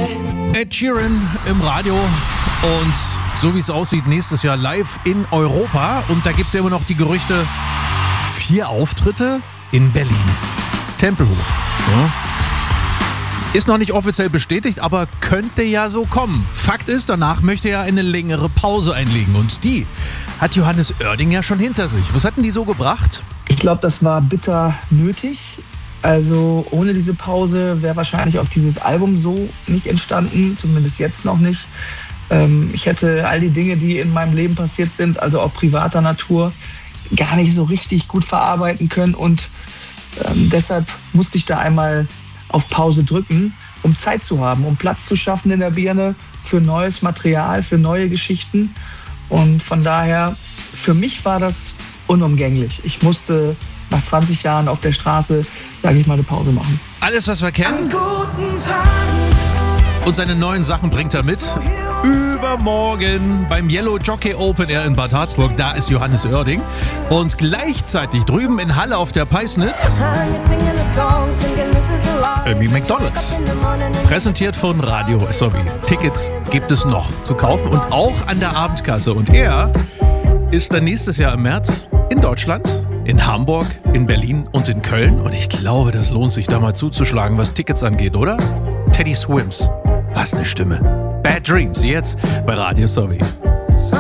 Ed Sheeran im Radio und so wie es aussieht, nächstes Jahr live in Europa. Und da gibt es ja immer noch die Gerüchte, 4 Auftritte in Berlin. Tempelhof. Ja. Ist noch nicht offiziell bestätigt, aber könnte ja so kommen. Fakt ist, danach möchte er eine längere Pause einlegen. Und die hat Johannes Oerding ja schon hinter sich. Was hat denn die so gebracht? Ich glaube, das war bitter nötig. Also ohne diese Pause wäre wahrscheinlich auch dieses Album so nicht entstanden, zumindest jetzt noch nicht. Ich hätte all die Dinge, die in meinem Leben passiert sind, also auch privater Natur, gar nicht so richtig gut verarbeiten können. Und deshalb musste ich da einmal auf Pause drücken, um Zeit zu haben, um Platz zu schaffen in der Birne für neues Material, für neue Geschichten. Und von daher, für mich war das unumgänglich. Ich musste nach 20 Jahren auf der Straße, sage ich mal, eine Pause machen. Alles, was wir kennen. Und seine neuen Sachen bringt er mit. Übermorgen beim Yellow Jockey Open Air in Bad Harzburg. Da ist Johannes Oerding. Und gleichzeitig drüben in Halle auf der Peisnitz Amy McDonald's. Präsentiert von Radio SOB. Tickets gibt es noch zu kaufen und auch an der Abendkasse. Und er ist dann nächstes Jahr im März in Deutschland, in Hamburg, in Berlin und in Köln. Und ich glaube, das lohnt sich da mal zuzuschlagen, was Tickets angeht, oder? Teddy Swims. Was eine Stimme. Bad Dreams, jetzt bei Radio SOB.